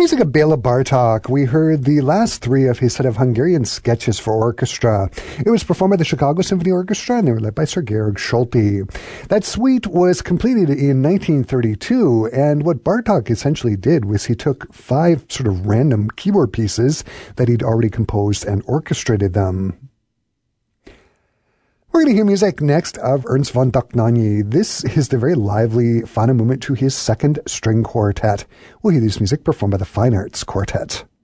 music of Bela Bartok, we heard the last three of his set of Hungarian sketches for orchestra. It was performed by the Chicago Symphony Orchestra, and they were led by Sir Georg Solti. That suite was completed in 1932, and what Bartok essentially did was he took 5 sort of random keyboard pieces that he'd already composed and orchestrated them. We're going to hear music next of Ernst von Dohnanyi. This is the very lively final movement to his second string quartet. We'll hear this music performed by the Fine Arts Quartet.